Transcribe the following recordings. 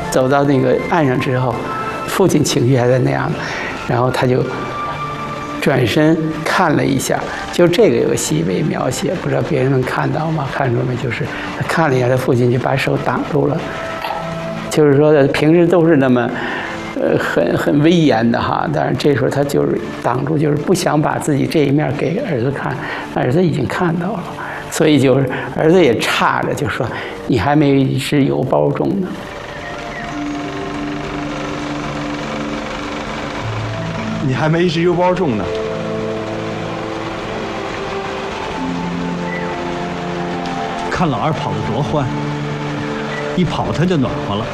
走到那个岸上之后，父亲情绪还在那样，然后他就转身看了一下，就这个有个细微描写，不知道别人能看到吗？看出没？就是他看了一下，他父亲就把手挡住了，就是说平时都是那么很威严的哈，但是这时候他就是挡住，就是不想把自己这一面给儿子看，儿子已经看到了，所以就是儿子也叉着，就说你还没是邮包中呢。 你还没是邮包中呢。 看老二跑得多欢，一跑他就暖和了。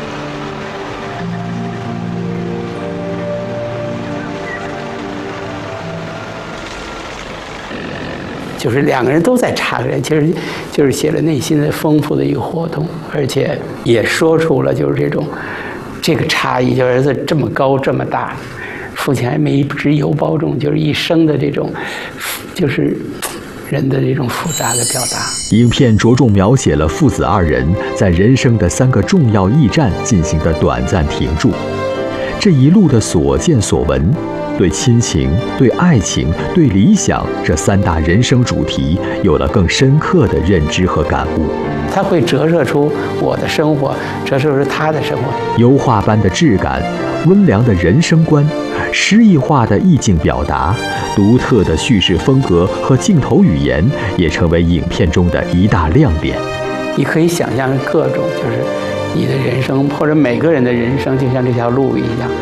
就是两个人都在插着，其实就是写了内心的丰富的一个活动，而且也说出了就是这个差异，就儿子这么高这么大，父亲还没只邮包中，就是一生的这种，就是人的这种复杂的表达。 影片着重描写了父子二人在人生的3个重要驿站进行的短暂停驻，这一路的所见所闻，对亲情、对爱情、对理想这3大人生主题有了更深刻的认知和感悟。 它会折射出我的生活，折射出他的生活。 油画般的质感，温良的人生观，诗意化的意境表达，独特的叙事风格和镜头语言，也成为影片中的一大亮点。 你可以想象各种，就是你的人生或者每个人的人生，就像这条路一样。